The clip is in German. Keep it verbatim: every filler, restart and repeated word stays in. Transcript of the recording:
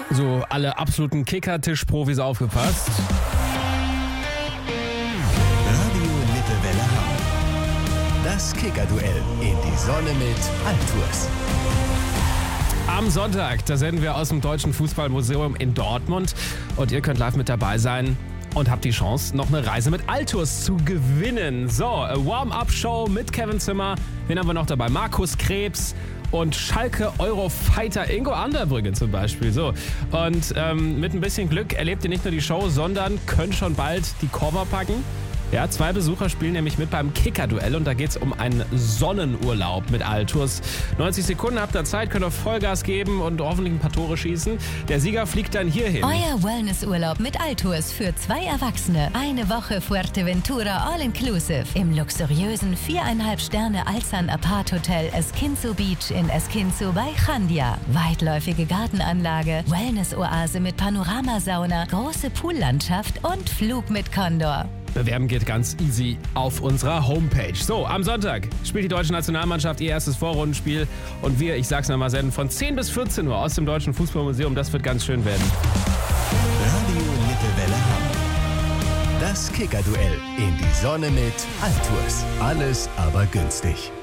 So, alle absoluten Kicker-Tisch-Profis aufgepasst. Radio Lippewelle Hamm. Das Kicker-Duell in die Sonne mit Altours. Am Sonntag, da senden wir aus dem Deutschen Fußballmuseum in Dortmund und ihr könnt live mit dabei sein und habt die Chance, noch eine Reise mit Altours zu gewinnen. So, Warm-Up-Show mit Kevin Zimmer. Wen haben wir noch dabei? Markus Krebs und Schalke Eurofighter Ingo Anderbrügge zum Beispiel. So, und ähm, mit ein bisschen Glück erlebt ihr nicht nur die Show, sondern könnt schon bald die Koffer packen. Ja, zwei Besucher spielen nämlich mit beim Kicker-Duell und da geht's um einen Sonnenurlaub mit Altours. neunzig Sekunden habt ihr Zeit, könnt ihr Vollgas geben und hoffentlich ein paar Tore schießen. Der Sieger fliegt dann hierhin. Euer Wellnessurlaub mit Altours für zwei Erwachsene. Eine Woche Fuerteventura All-Inclusive im luxuriösen viereinhalb Sterne Alsan Apart Hotel Esquinzo Beach in Esquinzo bei Chandia. Weitläufige Gartenanlage, Wellness-Oase mit Panoramasauna, große Poollandschaft und Flug mit Condor. Bewerben geht ganz easy auf unserer Homepage. So, am Sonntag spielt die deutsche Nationalmannschaft ihr erstes Vorrundenspiel und wir, ich sag's nochmal, senden von zehn bis vierzehn Uhr aus dem Deutschen Fußballmuseum. Das wird ganz schön werden. Radio Lippewelle Hamm. Das Kicker-Duell in die Sonne mit Altours. Alles aber günstig.